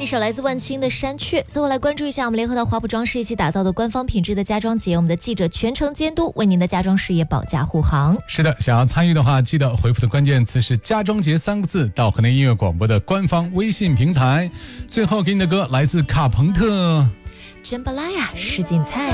首来自万青的《山雀》。最后来关注一下我们联合到华普装饰一起打造的官方品质的家装节，我们的记者全程监督，为您的家装事业保驾护航。 是的，想要参与的话，记得回复的关键词是家装节3个字到河南音乐广播的官方微信平台。最后给你的歌来自卡朋特， 真巴拉呀，什锦菜。